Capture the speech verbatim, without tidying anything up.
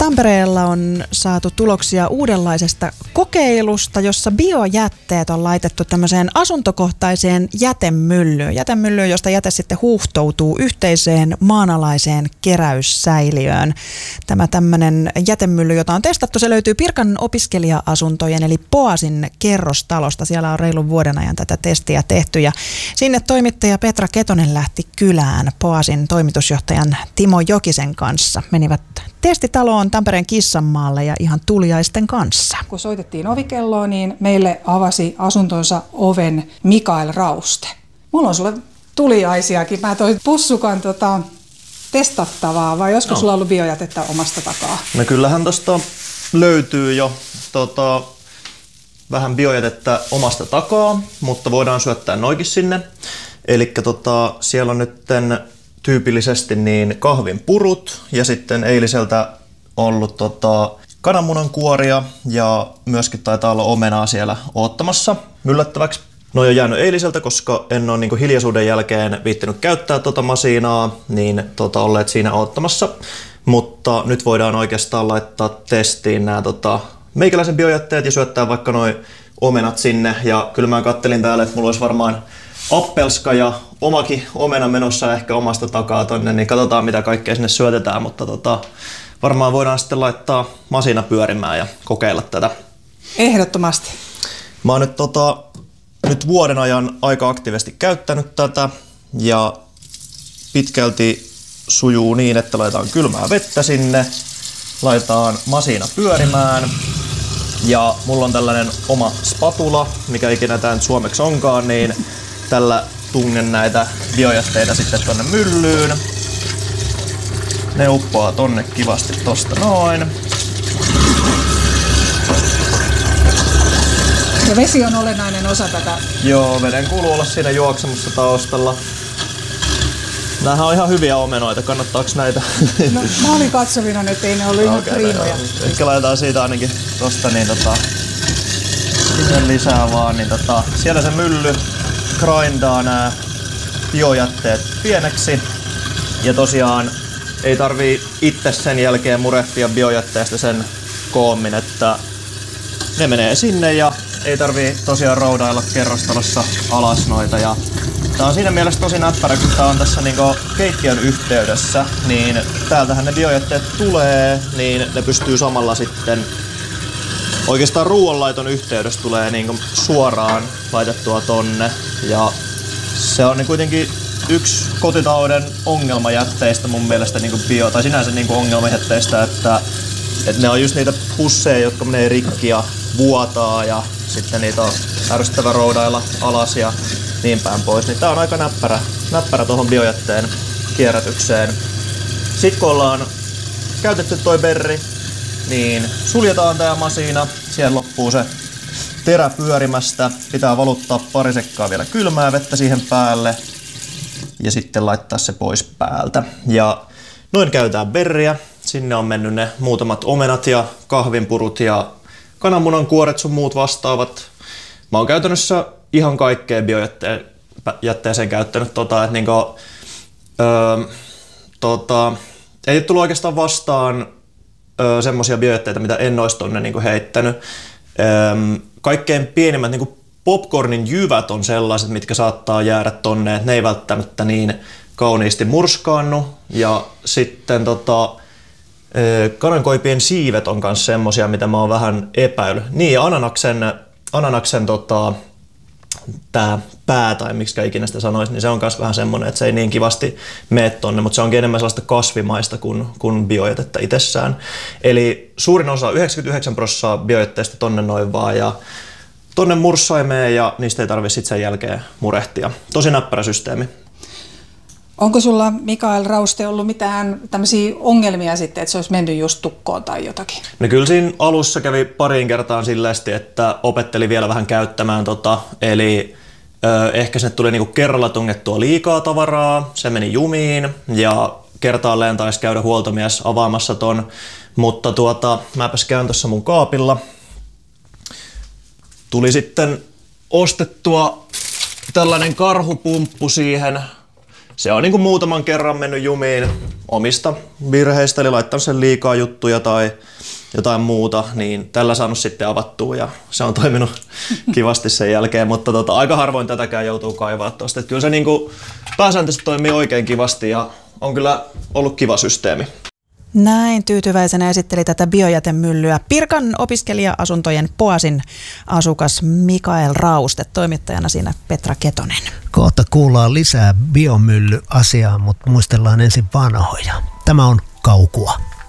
Tampereella on saatu tuloksia uudenlaisesta kokeilusta, jossa biojätteet on laitettu tämmöiseen asuntokohtaiseen jätemyllyyn. Jätemyllyyn, josta jäte sitten huuhtoutuu yhteiseen maanalaiseen keräyssäiliöön. Tämä tämmöinen jätemylly, jota on testattu, se löytyy Pirkan opiskelija-asuntojen eli Poasin kerrostalosta. Siellä on reilun vuoden ajan tätä testiä tehty ja sinne toimittaja Petra Ketonen lähti kylään Poasin toimitusjohtajan Timo Jokisen kanssa. Menivät testitaloon Tampereen Kissanmaalle ja ihan tuliaisten kanssa. Kun soitettiin ovikelloon, niin meille avasi asuntonsa oven Mikael Rauste. Mulla on sulle tuliaisiakin. Mä toin pussukan tota, testattavaa, vai olisiko no. sulla ollut biojätettä omasta takaa? No kyllähän tosta löytyy jo tota, vähän biojätettä omasta takaa, mutta voidaan syöttää noikin sinne. Elikkä tota, siellä on nytten tyypillisesti niin kahvin purut ja sitten eiliseltä ollut tota, kananmunan kuoria ja myöskin taitaa olla omenaa siellä oottamassa myllättäväksi. No on jäänyt eiliseltä, koska en ole niin kuin hiljaisuuden jälkeen viittinyt käyttää tota masiinaa, niin tota, olleet siinä oottamassa. Mutta nyt voidaan oikeastaan laittaa testiin nämä tota, meikäläisen biojätteet ja syöttää vaikka noi omenat sinne. Ja kyllä mä kattelin täällä, että mulla olisi varmaan appelska ja omakin omena menossa ehkä omasta takaa tonne, niin katsotaan mitä kaikkea sinne syötetään, mutta tota, varmaan voidaan sitten laittaa masiina pyörimään ja kokeilla tätä. Ehdottomasti. Mä oon nyt, tota, nyt vuoden ajan aika aktiivisesti käyttänyt tätä ja pitkälti sujuu niin, että laitetaan kylmää vettä sinne, laitetaan masiina pyörimään ja mulla on tällainen oma spatula, mikä ikinä tää nyt suomeksi onkaan, niin tällä tungen näitä biojätteitä sitten tonne myllyyn. Ne uppoaa tonne kivasti tosta noin. Ja vesi on olennainen osa tätä. Joo, veden kuuluu olla siinä juoksemassa taustalla. Nämähän on ihan hyviä omenoita, kannattaako näitä? No, mä olin katsovina, että ei ne ollut ihan okay, priimoja. Ehkä laitetaan siitä ainakin tosta niin tota, lisää vaan, niin tota, siellä se mylly grindaa nämä biojätteet pieneksi ja tosiaan ei tarvii itse sen jälkeen murehtia biojätteestä sen koommin, että ne menee sinne ja ei tarvii tosiaan roudailla kerrostalossa alas noita. Ja tää on siinä mielessä tosi näppärä, kun tää on tässä niinku keittiön yhteydessä, niin täältähän ne biojätteet tulee, niin ne pystyy samalla sitten oikeastaan ruoanlaiton yhteydessä tulee niinku suoraan laitettua tonne ja se on kuitenkin yksi kotitalouden ongelmajätteistä mun mielestä niinku bio, tai sinänsä niinku ongelmajätteistä, että, että ne on just niitä pusseja, jotka menee rikki ja vuotaa ja sitten niitä on ärsyttävä roudailla alas ja niin päin pois. Niin tää on aika näppärä, näppärä tuohon biojätteen kierrätykseen. Sitten kun ollaan käytetty toi berri, niin suljetaan tää masiina. Siellä loppuu se terä pyörimästä. Pitää valuttaa pari sekkaa vielä kylmää vettä siihen päälle ja sitten laittaa se pois päältä. Ja noin käytetään berriä. Sinne on mennyt ne muutamat omenat ja kahvinpurut ja kananmunan kuoret sun muut vastaavat. Mä oon käytännössä ihan kaikkea biojätteeseen käyttänyt. Tota, että niinku, öö, tota, ei tullut oikeastaan vastaan öö, semmosia biojätteitä, mitä en ois tonne niinku heittänyt. Öö, kaikkein pienimmät niinku popcornin jyvät on sellaiset, mitkä saattaa jäädä tonne, että ne ei välttämättä niin kauniisti murskaannu. Ja sitten tota, kanankoipien siivet on myös semmosia, mitä mä oon vähän epäillyt. Niin, ja ananaksen, ananaksen tota, tää pää, tai miksi ikinä sitä sanoisi, niin se on myös vähän semmonen, että se ei niin kivasti mene tonne, mutta se onkin enemmän sellaista kasvimaista kuin, kuin biojätettä itsessään. Eli suurin osa, yhdeksänkymmentäyhdeksän prosenttia biojätteestä tonne noin vaan, ja tonne murssaimeen, ja niistä ei tarvitse sitten sen jälkeen murehtia. Tosi näppärä systeemi. Onko sulla, Mikael Rauste, ollut mitään tämmöisiä ongelmia sitten, että se olisi mennyt just tukkoon tai jotakin? No kyllä siinä alussa kävi pariin kertaan silleesti, että opetteli vielä vähän käyttämään tota, eli ö, ehkä sinne tuli niinku kerralla tungettua liikaa tavaraa, se meni jumiin ja kertaalleen taisi käydä huoltomies avaamassa ton, mutta tuota, mäpäs käyn tuossa mun kaapilla. Tuli sitten ostettua tällainen karhupumppu siihen. se on niin kuin muutaman kerran mennyt jumiin omista virheistä, eli laittanut sen liikaa juttuja tai jotain muuta, niin tällä saanut sitten avattua ja se on toiminut kivasti sen jälkeen, mutta tota, aika harvoin tätäkään joutuu kaivaa tuosta. Kyllä se niin kuin pääsääntöisesti toimii oikein kivasti ja on kyllä ollut kiva systeemi. Näin tyytyväisenä esitteli tätä biojätemyllyä Pirkan opiskelija-asuntojen Poasin asukas Mikael Rauste, toimittajana siinä Petra Ketonen. Kohta kuullaan lisää biomyllyasiaa, mutta muistellaan ensin vanhoja. Tämä on Kaukua.